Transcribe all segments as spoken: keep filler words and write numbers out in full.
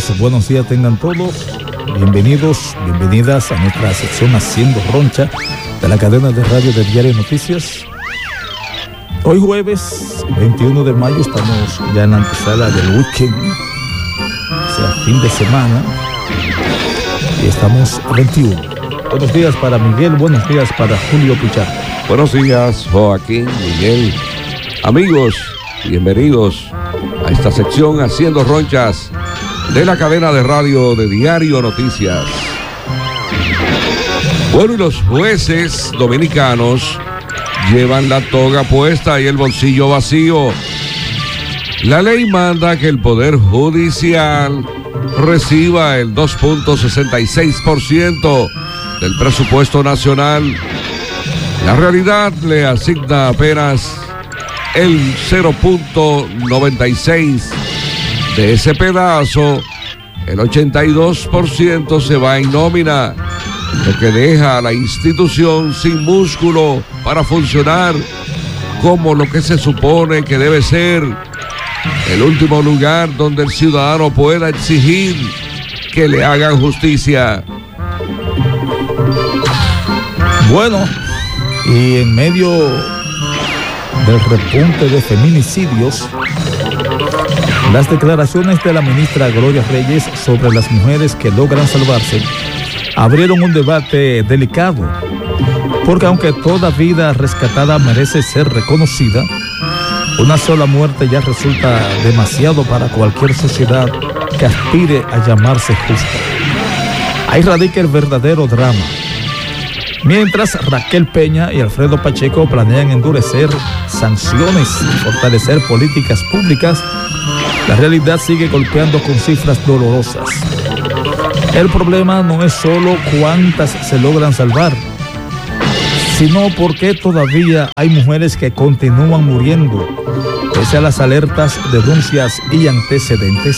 días, buenos días tengan todos. Bienvenidos, bienvenidas a nuestra sección Haciendo Roncha de la cadena de radio de Diario Noticias. Hoy jueves veintiuno de mayo estamos ya en la antesala del weekend, o sea, fin de semana, y estamos veintiuno. Buenos días para Miguel, buenos días para Julio Pichardo. Buenos días, Joaquín, Miguel. Amigos, bienvenidos a esta sección Haciendo Ronchas de la cadena de radio de Diario Noticias. Bueno, y los jueces dominicanos llevan la toga puesta y el bolsillo vacío. La ley manda que el Poder Judicial reciba el dos punto sesenta y seis por ciento del presupuesto nacional. La realidad le asigna apenas el cero punto noventa y seis de ese pedazo. El ochenta y dos por ciento se va en nómina, lo que deja a la institución sin músculo para funcionar como lo que se supone que debe ser el último lugar donde el ciudadano pueda exigir que le hagan justicia. Bueno, y en medio del repunte de feminicidios, las declaraciones de la ministra Gloria Reyes sobre las mujeres que logran salvarse abrieron un debate delicado, porque aunque toda vida rescatada merece ser reconocida, una sola muerte ya resulta demasiado para cualquier sociedad que aspire a llamarse justa. Ahí radica el verdadero drama. Mientras Raquel Peña y Alfredo Pacheco planean endurecer sanciones y fortalecer políticas públicas, la realidad sigue golpeando con cifras dolorosas. El problema no es solo cuántas se logran salvar, sino por qué todavía hay mujeres que continúan muriendo, pese a las alertas, denuncias y antecedentes.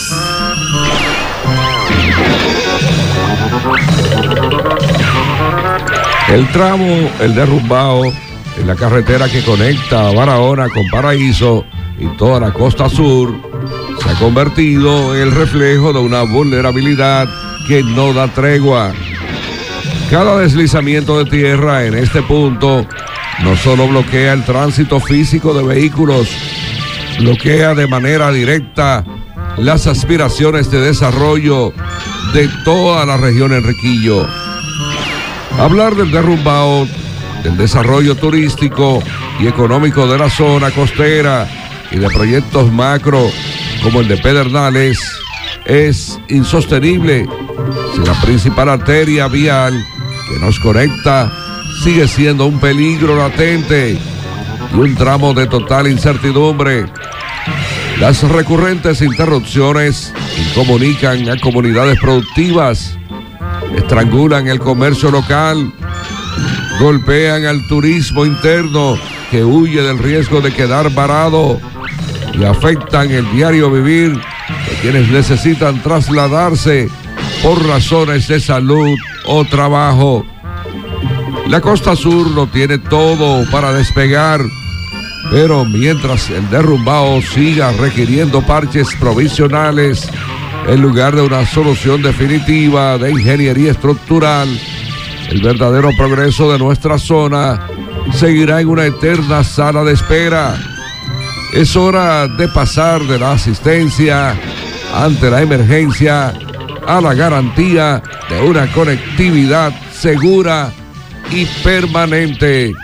El tramo El Derrumbao, en la carretera que conecta a Barahona con Paraíso y toda la costa sur, se ha convertido en el reflejo de una vulnerabilidad que no da tregua. Cada deslizamiento de tierra en este punto no solo bloquea el tránsito físico de vehículos, bloquea de manera directa las aspiraciones de desarrollo de toda la región Enriquillo. Hablar del Derrumbao, del desarrollo turístico y económico de la zona costera y de proyectos macro como el de Pedernales es insostenible si la principal arteria vial que nos conecta sigue siendo un peligro latente y un tramo de total incertidumbre. Las recurrentes interrupciones incomunican a comunidades productivas, estrangulan el comercio local, golpean al turismo interno que huye del riesgo de quedar varado y afectan el diario vivir de quienes necesitan trasladarse por razones de salud o trabajo. La costa sur lo tiene todo para despegar, pero mientras el Derrumbao siga requiriendo parches provisionales en lugar de una solución definitiva de ingeniería estructural, el verdadero progreso de nuestra zona seguirá en una eterna sala de espera. Es hora de pasar de la asistencia ante la emergencia a la garantía de una conectividad segura y permanente.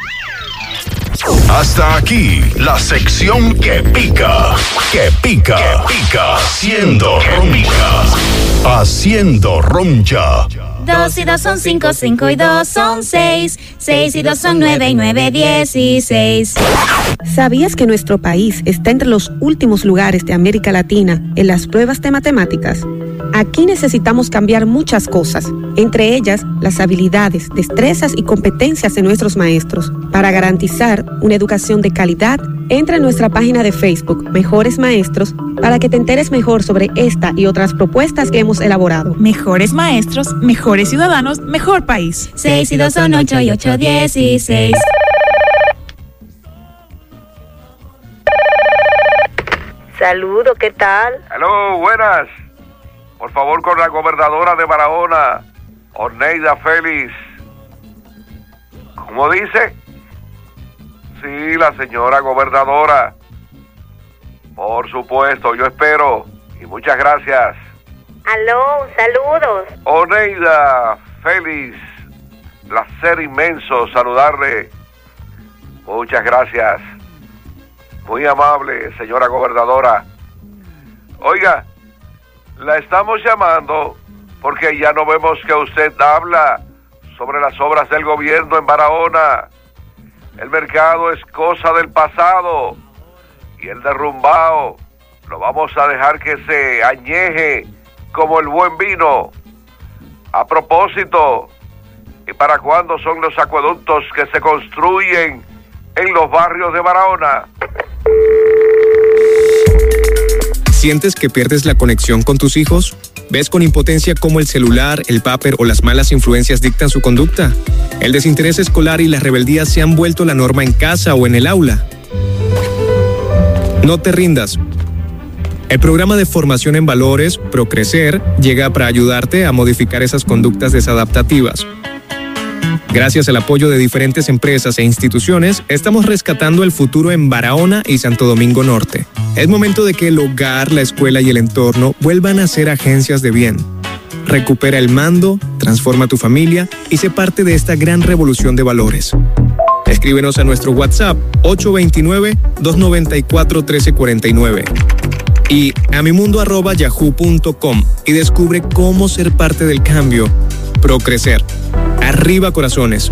Hasta aquí la sección que pica, que pica, que pica, haciendo roncha, haciendo roncha. Dos y dos son cinco, cinco y dos son seis, seis y dos son nueve y nueve dieciséis. ¿Sabías que nuestro país está entre los últimos lugares de América Latina en las pruebas de matemáticas? Aquí necesitamos cambiar muchas cosas, entre ellas las habilidades, destrezas y competencias de nuestros maestros. Para garantizar una educación de calidad, entra en nuestra página de Facebook, Mejores Maestros, para que te enteres mejor sobre esta y otras propuestas que hemos elaborado. Mejores maestros, mejores ciudadanos, mejor país. Seis y dos son ocho y ocho dieciséis. Saludo, ¿qué tal? Aló, buenas. Por favor, con la gobernadora de Barahona, Oneida Félix. ¿Cómo dice? Sí, la señora gobernadora. Por supuesto, yo espero. Y muchas gracias. Aló, saludos. Oneida Félix, placer inmenso saludarle. Muchas gracias. Muy amable, señora gobernadora. Oiga, la estamos llamando porque ya no vemos que usted habla sobre las obras del gobierno en Barahona. El mercado es cosa del pasado y el derrumbado lo vamos a dejar que se añeje como el buen vino. A propósito, ¿y para cuándo son los acueductos que se construyen en los barrios de Barahona? ¿Sientes que pierdes la conexión con tus hijos? ¿Ves con impotencia cómo el celular, el vapor o las malas influencias dictan su conducta? ¿El desinterés escolar y la rebeldía se han vuelto la norma en casa o en el aula? No te rindas. El programa de formación en valores, ProCrecer, llega para ayudarte a modificar esas conductas desadaptativas. Gracias al apoyo de diferentes empresas e instituciones, estamos rescatando el futuro en Barahona y Santo Domingo Norte. Es momento de que el hogar, la escuela y el entorno vuelvan a ser agencias de bien. Recupera el mando, transforma tu familia y sé parte de esta gran revolución de valores. Escríbenos a nuestro WhatsApp ocho dos nueve, dos nueve cuatro, uno tres cuatro nueve y a mimundo arroba yahoo punto com y descubre cómo ser parte del cambio. ProCrecer. Arriba corazones.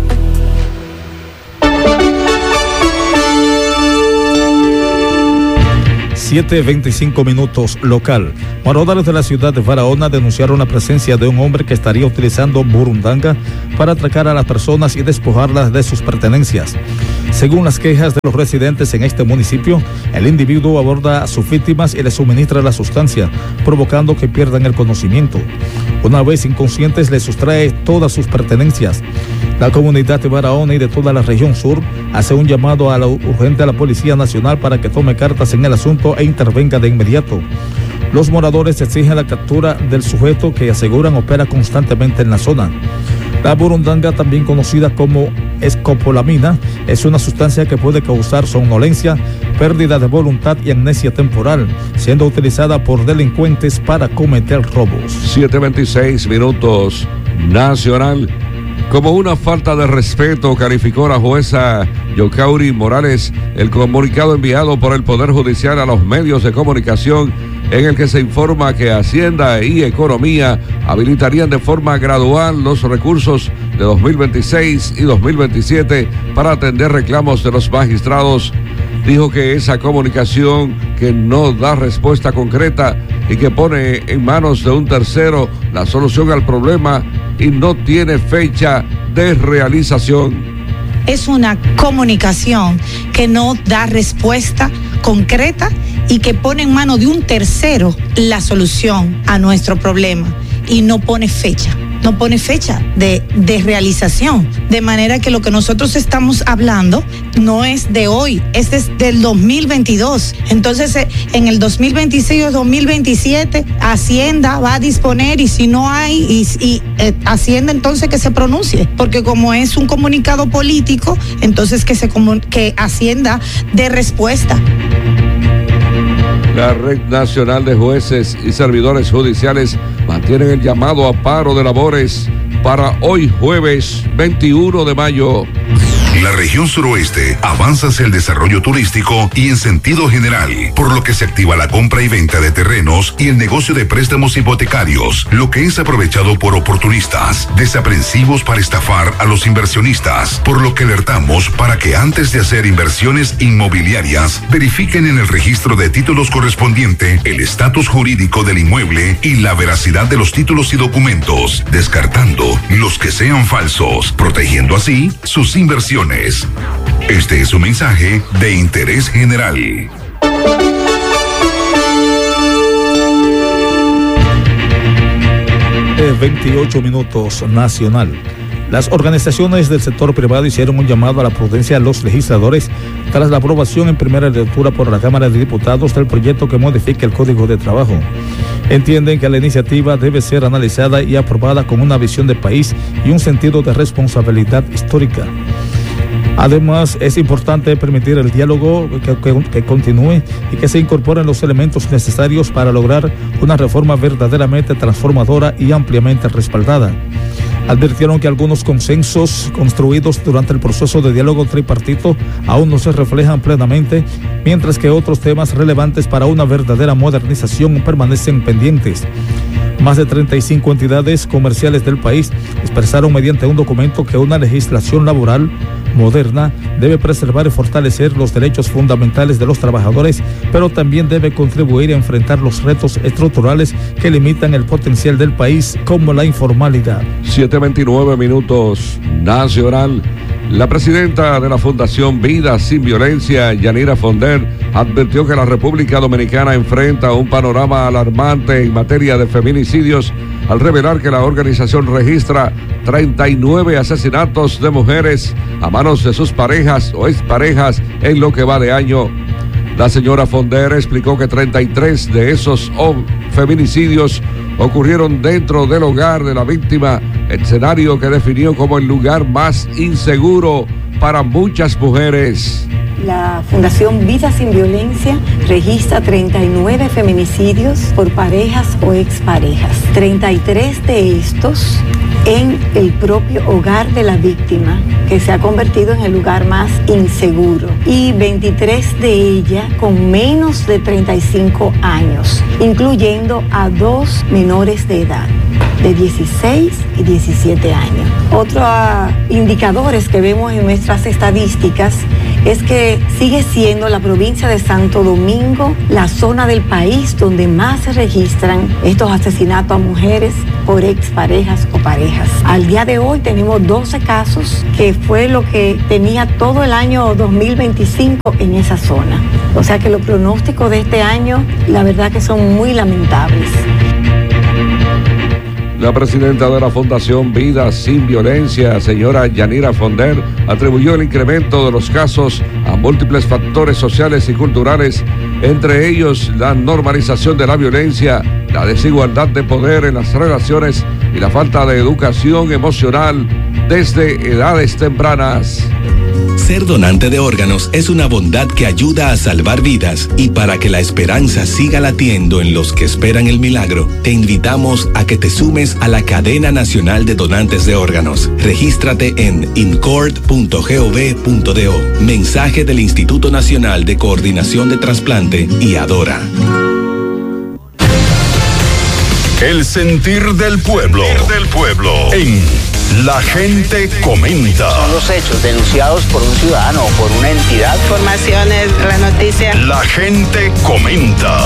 siete veinticinco minutos local. Moradores de la ciudad de Barahona denunciaron la presencia de un hombre que estaría utilizando burundanga para atracar a las personas y despojarlas de sus pertenencias. Según las quejas de los residentes en este municipio, el individuo aborda a sus víctimas y les suministra la sustancia, provocando que pierdan el conocimiento. Una vez inconscientes, les sustrae todas sus pertenencias. La comunidad de Barahona y de toda la región sur hace un llamado a la urgente a la Policía Nacional para que tome cartas en el asunto e intervenga de inmediato. Los moradores exigen la captura del sujeto que aseguran opera constantemente en la zona. La burundanga, también conocida como escopolamina, es una sustancia que puede causar somnolencia, pérdida de voluntad y amnesia temporal, siendo utilizada por delincuentes para cometer robos. siete veintiséis minutos. Nacional. Como una falta de respeto, calificó la jueza Yokauri Morales el comunicado enviado por el Poder Judicial a los medios de comunicación, en el que se informa que Hacienda y Economía habilitarían de forma gradual los recursos de dos mil veintiséis y dos mil veintisiete para atender reclamos de los magistrados. Dijo que esa comunicación, que no da respuesta concreta y que pone en manos de un tercero la solución al problema y no tiene fecha de realización. Es una comunicación que no da respuesta concreta y que pone en manos de un tercero la solución a nuestro problema y no pone fecha. No pone fecha de, de realización, de manera que lo que nosotros estamos hablando no es de hoy, es del dos mil veintidós. Entonces, en el dos mil veintiséis o dos mil veintisiete, Hacienda va a disponer, y si no hay, y, y eh, Hacienda entonces que se pronuncie, porque como es un comunicado político, entonces que, se, que Hacienda dé respuesta. La Red Nacional de Jueces y Servidores Judiciales mantienen el llamado a paro de labores para hoy jueves veintiuno de mayo. La región suroeste avanza hacia el desarrollo turístico y en sentido general, por lo que se activa la compra y venta de terrenos y el negocio de préstamos hipotecarios, lo que es aprovechado por oportunistas, desaprensivos para estafar a los inversionistas, por lo que alertamos para que antes de hacer inversiones inmobiliarias, verifiquen en el registro de títulos correspondiente el estatus jurídico del inmueble y la veracidad de los títulos y documentos, descartando los que sean falsos, protegiendo así sus inversiones. Este es un mensaje de interés general. veintiocho minutos. Nacional. Las organizaciones del sector privado hicieron un llamado a la prudencia a los legisladores tras la aprobación en primera lectura por la Cámara de Diputados del proyecto que modifica el Código de Trabajo. Entienden que la iniciativa debe ser analizada y aprobada con una visión de país y un sentido de responsabilidad histórica. Además, es importante permitir el diálogo que, que, que continúe y que se incorporen los elementos necesarios para lograr una reforma verdaderamente transformadora y ampliamente respaldada. Advirtieron que algunos consensos construidos durante el proceso de diálogo tripartito aún no se reflejan plenamente, mientras que otros temas relevantes para una verdadera modernización permanecen pendientes. Más de treinta y cinco entidades comerciales del país expresaron mediante un documento que una legislación laboral moderna debe preservar y fortalecer los derechos fundamentales de los trabajadores, pero también debe contribuir a enfrentar los retos estructurales que limitan el potencial del país, como la informalidad. siete veintinueve minutos nacional. La presidenta de la Fundación Vida Sin Violencia, Yanira Fonder, advirtió que la República Dominicana enfrenta un panorama alarmante en materia de feminicidios al revelar que la organización registra treinta y nueve asesinatos de mujeres a manos de sus parejas o exparejas en lo que va de año. La señora Fonder explicó que treinta y tres de esos feminicidios ocurrieron dentro del hogar de la víctima, escenario que definió como el lugar más inseguro para muchas mujeres. La Fundación Vida Sin Violencia registra treinta y nueve feminicidios por parejas o exparejas. treinta y tres de estos en el propio hogar de la víctima, que se ha convertido en el lugar más inseguro, y veintitrés de ellas con menos de treinta y cinco años, incluyendo a dos menores de edad, de dieciséis y diecisiete años. Otros indicadores que vemos en nuestras estadísticas es que sigue siendo la provincia de Santo Domingo la zona del país donde más se registran estos asesinatos a mujeres por exparejas o parejas. Al día de hoy tenemos doce casos, que fue lo que tenía todo el año dos mil veinticinco en esa zona. O sea que los pronósticos de este año, la verdad que son muy lamentables. La presidenta de la Fundación Vida Sin Violencia, señora Yanira Fonder, atribuyó el incremento de los casos a múltiples factores sociales y culturales, entre ellos la normalización de la violencia, la desigualdad de poder en las relaciones y la falta de educación emocional desde edades tempranas. Ser donante de órganos es una bondad que ayuda a salvar vidas, y para que la esperanza siga latiendo en los que esperan el milagro, te invitamos a que te sumes a la Cadena Nacional de Donantes de Órganos. Regístrate en incord punto gov punto do. Mensaje del Instituto Nacional de Coordinación de Trasplante y Adora. El sentir del pueblo, el sentir del pueblo en La Gente Comenta. Son los hechos denunciados por un ciudadano o por una entidad. Informaciones, la noticia. La Gente Comenta.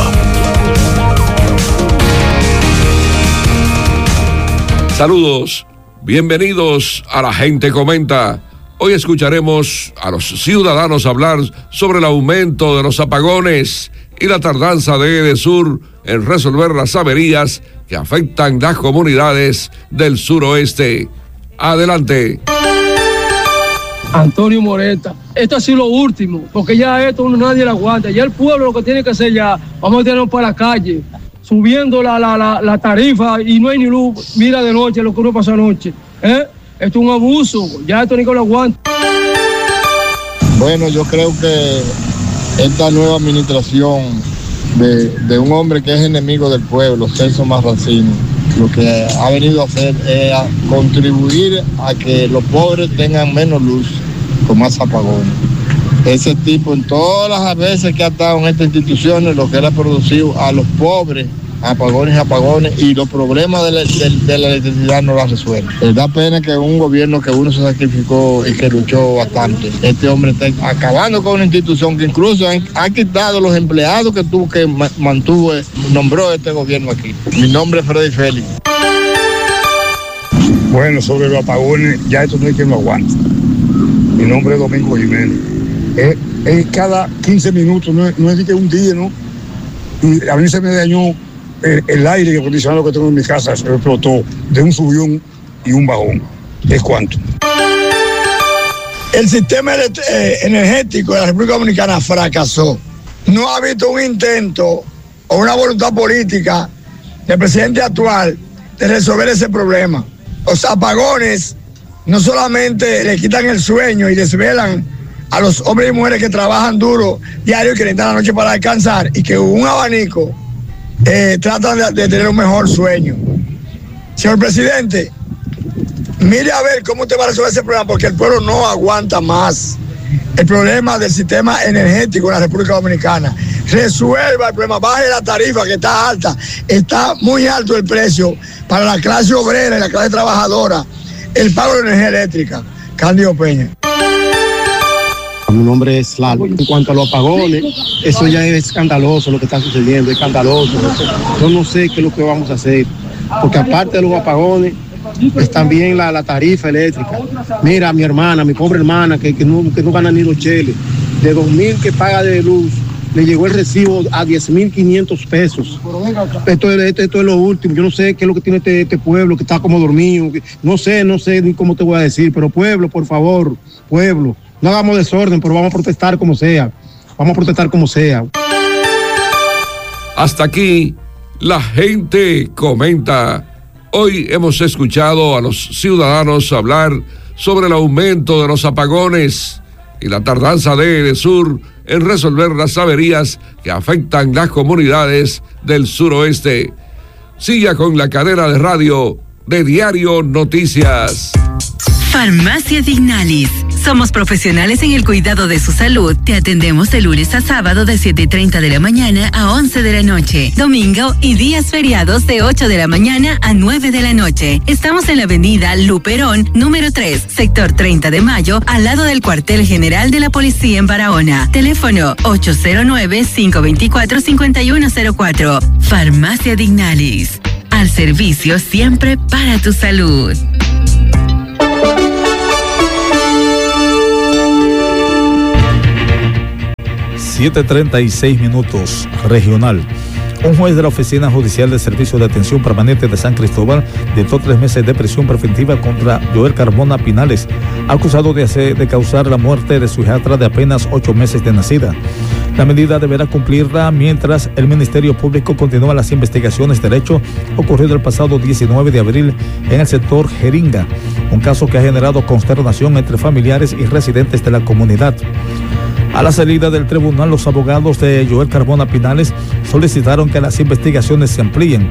Saludos, bienvenidos a La Gente Comenta. Hoy escucharemos a los ciudadanos hablar sobre el aumento de los apagones y la tardanza de EDESUR en resolver las averías que afectan las comunidades del suroeste. Adelante. Antonio Moreta, esto ha sido lo último, porque ya esto nadie lo aguanta. Ya el pueblo lo que tiene que hacer ya, vamos a tenernos para la calle, subiendo la, la, la, la tarifa y no hay ni luz. Mira de noche lo que uno pasó anoche. ¿eh? Esto es un abuso, ya esto ni que lo aguanta. Bueno, yo creo que esta nueva administración de, de un hombre que es enemigo del pueblo, Celso Marrancini, lo que ha venido a hacer es a contribuir a que los pobres tengan menos luz con más apagones. Ese tipo, en todas las veces que ha estado en estas instituciones, lo que él ha producido a los pobres, apagones y apagones, y los problemas de la, de, de la electricidad no las resuelve. Le da pena que un gobierno que uno se sacrificó y que luchó bastante, este hombre está acabando con una institución que incluso han, ha quitado los empleados que tuvo que mantuvo, nombró este gobierno aquí. Mi nombre es Freddy Félix. Bueno, sobre los apagones, ya esto no hay quien lo aguante. Mi nombre es Domingo Jiménez. Es, es cada quince minutos, no es, no es de que un día, ¿no? Y a mí se me dañó el, el aire acondicionado que tengo en mi casa, se me explotó de un subión y un bajón. ¿Es cuánto? El sistema energético de la República Dominicana fracasó. No ha habido un intento o una voluntad política del presidente actual de resolver ese problema. Los apagones no solamente le quitan el sueño y desvelan a los hombres y mujeres que trabajan duro diario y que necesitan la noche para descansar y que un abanico eh, tratan de, de tener un mejor sueño. Señor presidente, mire a ver cómo usted va a resolver ese problema, porque el pueblo no aguanta más el problema del sistema energético en la República Dominicana. Resuelva el problema, baje la tarifa que está alta, está muy alto el precio para la clase obrera y la clase trabajadora, el pago de energía eléctrica. Cándido Peña. Mi nombre es Lalo. En cuanto a los apagones, eso ya es escandaloso lo que está sucediendo, es escandaloso. Yo no sé qué es lo que vamos a hacer, porque aparte de los apagones, es también la, la tarifa eléctrica. Mira, mi hermana, mi pobre hermana, que, que, no, que no gana ni los cheles, de dos mil que paga de luz, le llegó el recibo a diez mil quinientos pesos. Esto, esto, esto es lo último. Yo no sé qué es lo que tiene este, este pueblo, que está como dormido. Que, no sé, no sé ni cómo te voy a decir, pero pueblo, por favor, pueblo, no hagamos desorden, pero vamos a protestar como sea. Vamos a protestar como sea. Hasta aquí, la gente comenta. Hoy hemos escuchado a los ciudadanos hablar sobre el aumento de los apagones y la tardanza de EDESUR en resolver las averías que afectan las comunidades del suroeste. Siga con la cadena de radio de Diario Noticias. Farmacia Dignalis. Somos profesionales en el cuidado de su salud. Te atendemos de lunes a sábado de siete y treinta de la mañana a once de la noche. Domingo y días feriados de ocho de la mañana a nueve de la noche. Estamos en la avenida Luperón, número tres, sector treinta de mayo, al lado del cuartel general de la policía en Barahona. Teléfono ocho cero nueve, cinco dos cuatro, cinco uno cero cuatro. Farmacia Dignalis. Al servicio siempre para tu salud. siete treinta y seis minutos, regional. Un juez de la Oficina Judicial de Servicio de Atención Permanente de San Cristóbal dictó tres meses de prisión preventiva contra Joel Carmona Pinales, acusado de, hacer, de causar la muerte de su hijastra de apenas ocho meses de nacida. La medida deberá cumplirla mientras el Ministerio Público continúa las investigaciones del hecho ocurrido el pasado diecinueve de abril en el sector Jeringa, un caso que ha generado consternación entre familiares y residentes de la comunidad. A la salida del tribunal, los abogados de Joel Carmona Pinales solicitaron que las investigaciones se amplíen,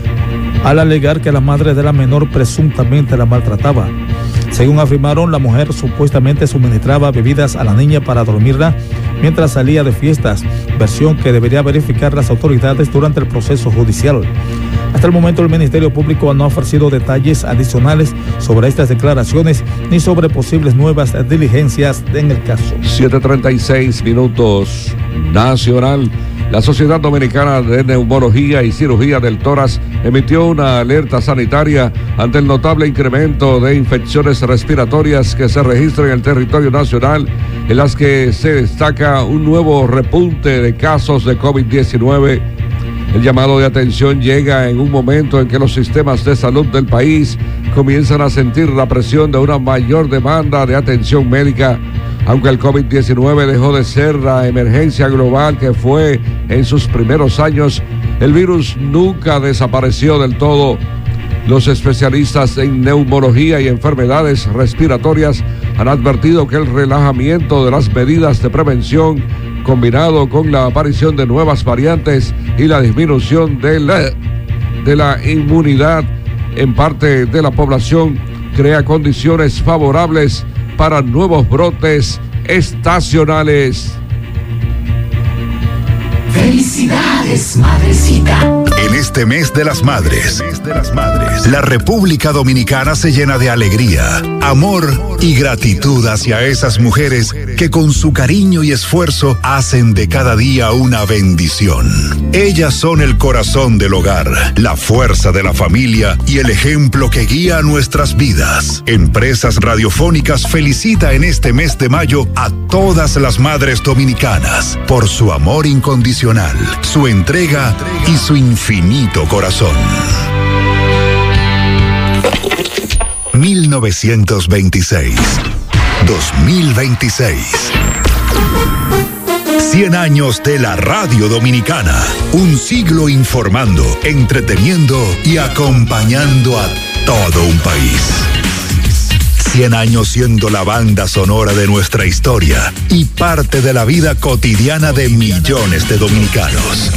al alegar que la madre de la menor presuntamente la maltrataba. Según afirmaron, la mujer supuestamente suministraba bebidas a la niña para dormirla mientras salía de fiestas, versión que debería verificar las autoridades durante el proceso judicial. Hasta el momento, el Ministerio Público no ha ofrecido detalles adicionales sobre estas declaraciones ni sobre posibles nuevas diligencias en el caso. siete treinta y seis minutos, nacional. La Sociedad Dominicana de Neumología y Cirugía del Tórax emitió una alerta sanitaria ante el notable incremento de infecciones respiratorias que se registra en el territorio nacional, en las que se destaca un nuevo repunte de casos de COVID diecinueve. El llamado de atención llega en un momento en que los sistemas de salud del país comienzan a sentir la presión de una mayor demanda de atención médica. Aunque el COVID diecinueve dejó de ser la emergencia global que fue en sus primeros años, el virus nunca desapareció del todo. Los especialistas en neumología y enfermedades respiratorias han advertido que el relajamiento de las medidas de prevención, combinado con la aparición de nuevas variantes y la disminución de la, de la inmunidad en parte de la población, crea condiciones favorables para nuevos brotes estacionales. Felicidades, madrecita. En este mes de las madres, la República Dominicana se llena de alegría, amor y gratitud hacia esas mujeres que con su cariño y esfuerzo hacen de cada día una bendición. Ellas son el corazón del hogar, la fuerza de la familia y el ejemplo que guía nuestras vidas. Empresas Radiofónicas felicita en este mes de mayo a todas las madres dominicanas por su amor incondicional, su entrega y su infinito corazón. mil novecientos veintiséis, dos mil veintiséis. cien años de la radio dominicana. Un siglo informando, entreteniendo y acompañando a todo un país. cien años siendo la banda sonora de nuestra historia y parte de la vida cotidiana de millones de dominicanos.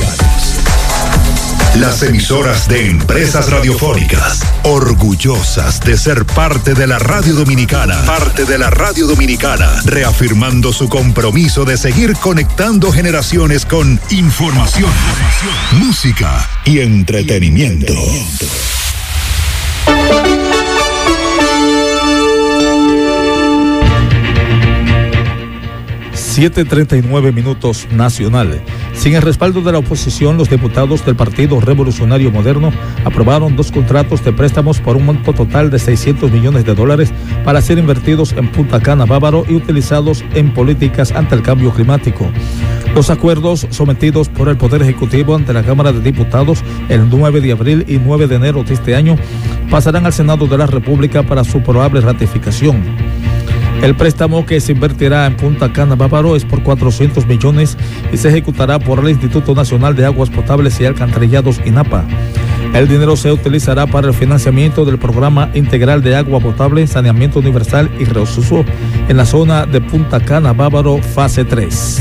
Las emisoras de Empresas Radiofónicas, orgullosas de ser parte de la radio dominicana, parte de la radio dominicana, reafirmando su compromiso de seguir conectando generaciones con información, música y entretenimiento. siete treinta y nueve minutos nacionales. Sin el respaldo de la oposición, los diputados del Partido Revolucionario Moderno aprobaron dos contratos de préstamos por un monto total de seiscientos millones de dólares para ser invertidos en Punta Cana, Bávaro y utilizados en políticas ante el cambio climático. Los acuerdos sometidos por el Poder Ejecutivo ante la Cámara de Diputados el nueve de abril y nueve de enero de este año pasarán al Senado de la República para su probable ratificación. El préstamo que se invertirá en Punta Cana, Bávaro, es por cuatrocientos millones y se ejecutará por el Instituto Nacional de Aguas Potables y Alcantarillados, INAPA. El dinero se utilizará para el financiamiento del Programa Integral de Agua Potable, Saneamiento Universal y Reuso en la zona de Punta Cana, Bávaro, fase tres.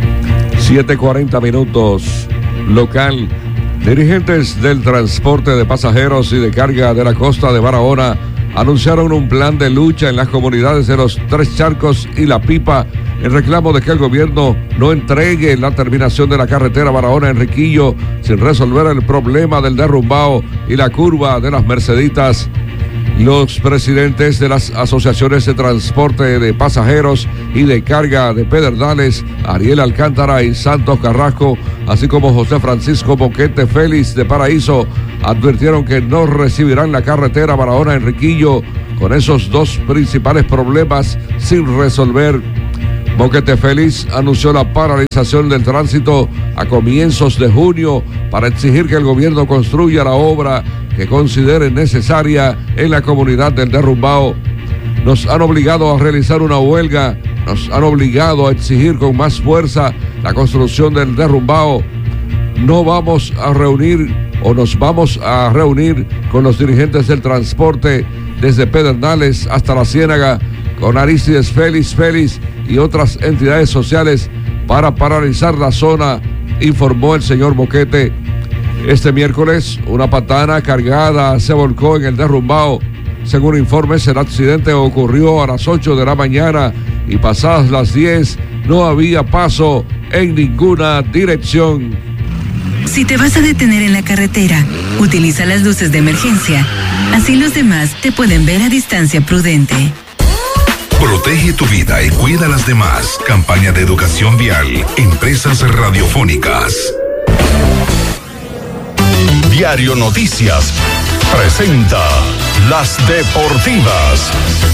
siete cuarenta minutos, local. Dirigentes del transporte de pasajeros y de carga de la costa de Barahona anunciaron un plan de lucha en las comunidades de Los Tres Charcos y La Pipa en reclamo de que el gobierno no entregue la terminación de la carretera Barahona-Enriquillo sin resolver el problema del derrumbado y la curva de las Merceditas. Los presidentes de las asociaciones de transporte de pasajeros y de carga de Pedernales, Ariel Alcántara y Santos Carrasco, así como José Francisco Boquete Félix de Paraíso, advirtieron que no recibirán la carretera Barahona-Enriquillo con esos dos principales problemas sin resolver. Boquete Félix anunció la paralización del tránsito a comienzos de junio para exigir que el gobierno construya la obra que considere necesaria en la comunidad del derrumbado. Nos han obligado a realizar una huelga, nos han obligado a exigir con más fuerza la construcción del derrumbado. No vamos a reunir o nos vamos a reunir con los dirigentes del transporte desde Pedernales hasta La Ciénaga, con Aristides Félix Félix y otras entidades sociales para paralizar la zona, informó el señor Boquete. Este miércoles, una patana cargada se volcó en el derrumbado. Según informes, el accidente ocurrió a las ocho de la mañana y pasadas las diez no había paso en ninguna dirección. Si te vas a detener en la carretera, utiliza las luces de emergencia. Así los demás te pueden ver a distancia prudente. Protege tu vida y cuida a las demás. Campaña de educación vial. Empresas Radiofónicas. Diario Noticias presenta Las Deportivas.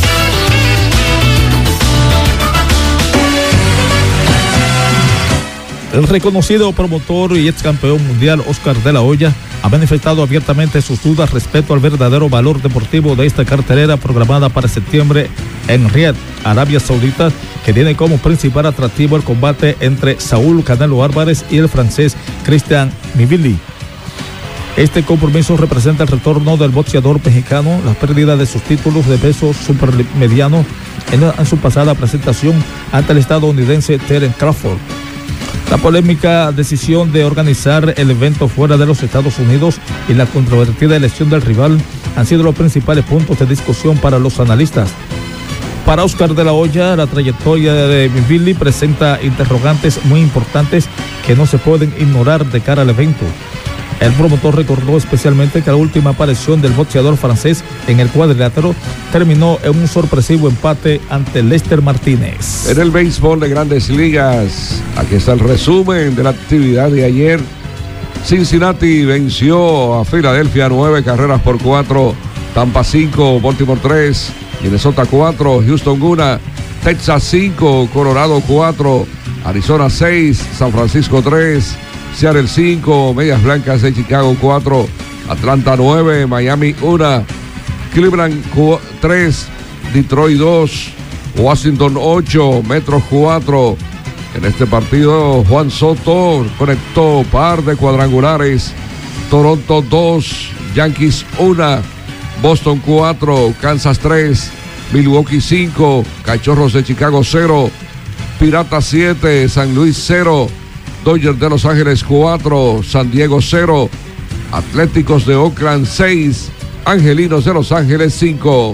El reconocido promotor y ex campeón mundial Oscar de la Hoya ha manifestado abiertamente sus dudas respecto al verdadero valor deportivo de esta cartelera programada para septiembre en Riad, Arabia Saudita, que tiene como principal atractivo el combate entre Saúl Canelo Álvarez y el francés Christian Mivili. Este compromiso representa el retorno del boxeador mexicano, la pérdida de sus títulos de peso supermediano en, en su pasada presentación ante el estadounidense Terence Crawford. La polémica decisión de organizar el evento fuera de los Estados Unidos y la controvertida elección del rival han sido los principales puntos de discusión para los analistas. Para Oscar de la Hoya, la trayectoria de Mivili presenta interrogantes muy importantes que no se pueden ignorar de cara al evento. El promotor recordó especialmente que la última aparición del boxeador francés en el cuadrilátero terminó en un sorpresivo empate ante Lester Martínez. En el béisbol de Grandes Ligas, aquí está el resumen de la actividad de ayer. Cincinnati venció a Filadelfia nueve carreras por cuatro, Tampa cinco, Baltimore tres, Minnesota cuatro, Houston uno, Texas cinco, Colorado cuatro, Arizona seis, San Francisco tres, Seattle cinco, Medias Blancas de Chicago cuatro, Atlanta nueve, Miami uno, Cleveland tres, Detroit dos, Washington ocho, Metros cuatro, En este partido, Juan Soto conectó par de cuadrangulares. Toronto dos, Yankees uno, Boston cuatro, Kansas tres, Milwaukee cinco, Cachorros de Chicago cero, Piratas siete, San Luis cero, Dodgers de Los Ángeles cuatro, San Diego cero, Atléticos de Oakland seis, Angelinos de Los Ángeles cinco.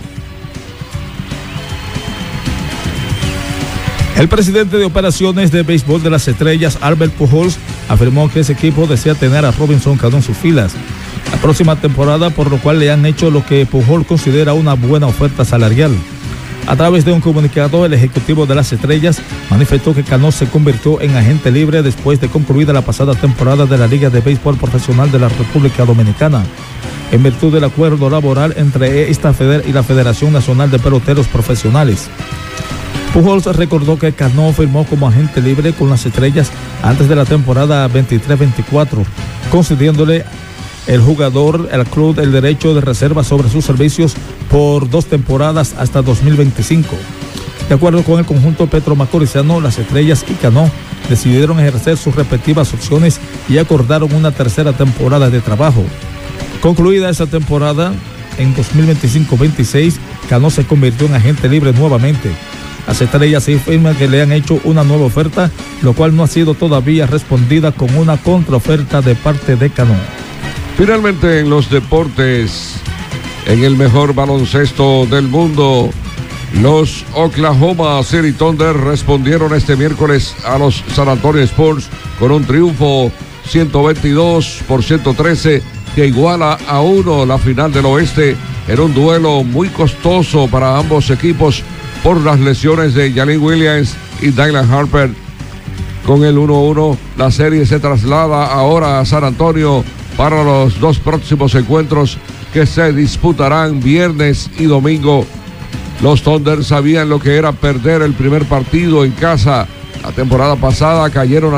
El presidente de operaciones de béisbol de las Estrellas, Albert Pujols, afirmó que ese equipo desea tener a Robinson Cano en sus filas la próxima temporada, por lo cual le han hecho lo que Pujols considera una buena oferta salarial. A través de un comunicado, el ejecutivo de las Estrellas manifestó que Cano se convirtió en agente libre después de concluida la pasada temporada de la Liga de Béisbol Profesional de la República Dominicana, en virtud del acuerdo laboral entre esta feder y la Federación Nacional de Peloteros Profesionales. Pujols recordó que Cano firmó como agente libre con las Estrellas antes de la temporada veintitrés veinticuatro, concediéndole el jugador al club el derecho de reserva sobre sus servicios por dos temporadas hasta dos mil veinticinco. De acuerdo con el conjunto Petro Macorizano, las Estrellas y Cano decidieron ejercer sus respectivas opciones y acordaron una tercera temporada de trabajo. Concluida esa temporada, en dos mil veinticinco veintiséis, Cano se convirtió en agente libre nuevamente. Las Estrellas afirman que le han hecho una nueva oferta, lo cual no ha sido todavía respondida con una contraoferta de parte de Cano. Finalmente, en los deportes, en el mejor baloncesto del mundo, los Oklahoma City Thunder respondieron este miércoles a los San Antonio Spurs con un triunfo ciento veintidós por ciento trece que iguala a uno la final del oeste en un duelo muy costoso para ambos equipos por las lesiones de Jalen Williams y Dylan Harper. Con el uno uno, la serie se traslada ahora a San Antonio para los dos próximos encuentros que se disputarán viernes y domingo. Los Thunder sabían lo que era perder el primer partido en casa. La temporada pasada cayeron